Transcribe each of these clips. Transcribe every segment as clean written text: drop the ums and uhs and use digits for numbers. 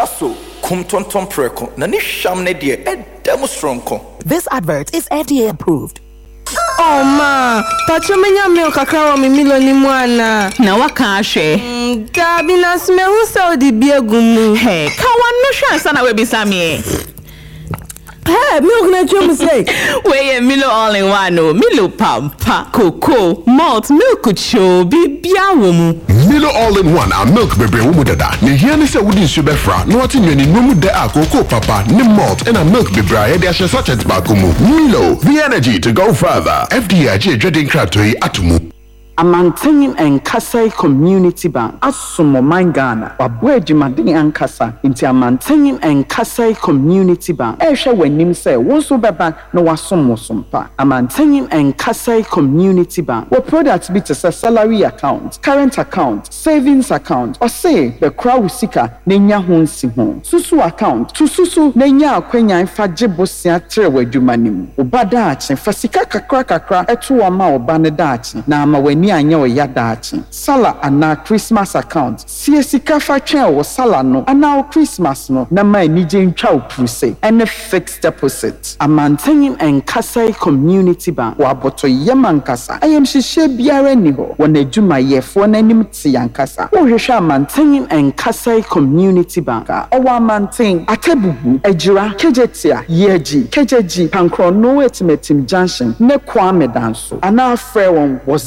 so kum tonton preko na ni sham ne de demonstronko. This advert is FDA approved. Oh ma, tachomenya milk kakra mi milo ni mwana. Na waka ahwe. Gabi na sme hu Saudi biegumu. Hey, ka wano hwa sana we bisame. Hey, milk na chum say. We Milo all in one, Milo pampa, cocoa, malt, milk cho, bibia womu. Milo all in one, our milk baby womu dada. Ni here ni se wudi subefra. No ati nyeni numu de a cocoa papa, ni malt, and a milk baby a de ashe sachet bakumu. Milo, the energy to go further. FDIJ dreading crab to atumu. Amantenim Nkasai Community Bank Asumo Mangana Wabwe Jumadini Ankasa Inti Amantenim Nkasai Community Bank Esha wenim se wonso beba no wasomo sompa Amantenim Nkasai Community Bank wo product bi tese salary account, current account, savings account or say the crowd usika nenya ho nsi ho susu account to susu nenya akwanya mfa gebosia tre wadwumanim obada ache fasika kakra eto ama obane da ache na ama wani anya oyadachi sala ana Christmas account siesika fa twen wo sala no ana Christmas no na ma nije ntwa opuse and fixed deposit Amantenim Nkasai Community Bank wa boto yemankasa ayem hihye biara ni ho wona adwuma yefo na nim ti yankasa wo hwehwe Amantenim Nkasai Community Bank owa Amanten atebubu ejira kejetia yeji kejeji pankrono etimetim junction ne kwame danso ana frɛ won wo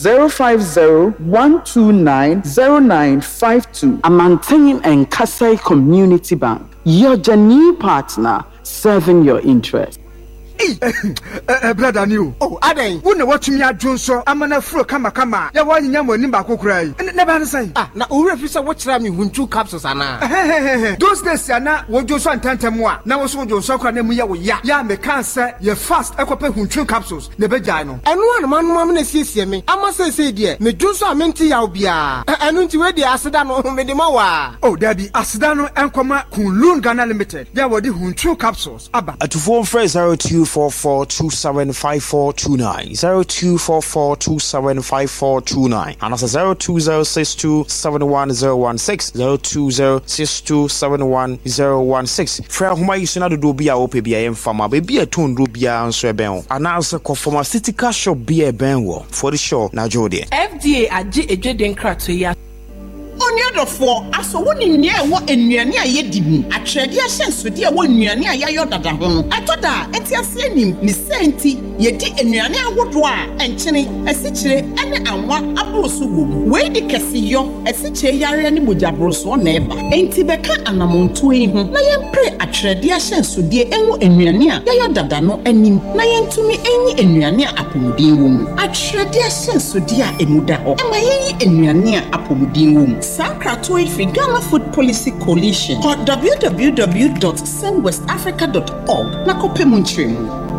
050-129-0952 Amantenim Nkasai Community Bank, your genuine partner serving your interest. Brother new. Oh, Aden. Who know what me adwon so amana fro kama. Ya wa nyanya mo nimba kokura yi. Ne ba say. Na o refisa what try me hunchu capsules ana. Those days na wojo so antantem a. Na wo so wojo so kra na mu ya wo ya. Ya me kan say ye fast ekope hunchu capsules. Ne bejai no. Enu an man na siesie me. Ama say de. Me dwo so amenti ya obia. Enu nti we de aseda no me de ma wa. Oh, daddy, aseda no enkoma Kunlun Ghana Limited. Ya wo de hunchu capsules. Aba. Atufo fresh 0244275429 0244275429 and that's 0206271016 0206271016 fra homa yisuna do bia ope bia emfama be bia ton do bia nso eben announce ko pharmaceutical shop bia ben wo for the show na jode FDA agi edweden krato ya Onyadofo aso woni nia e wo enuane a yedi mu atwede ahensode a wo enuane a yayo dada ho no atoda entiase anim ni senti yedi enuane awodo a enkyene asikyire ene anwa abroso gum we di kesiyo asikyire yare ne bojabroso na eba enti beka anamonto yi ho na yempre atwede ahensode enwo enuane a yayo dada no anim na yentumi enyi enuane a apomudin wo mu atwede ahensode a emuda ho ema yenyi enuane a apomudin wo mu Sankratoi Ghana Food Policy Coalition or www.sendwestafrica.org na kope munchemu.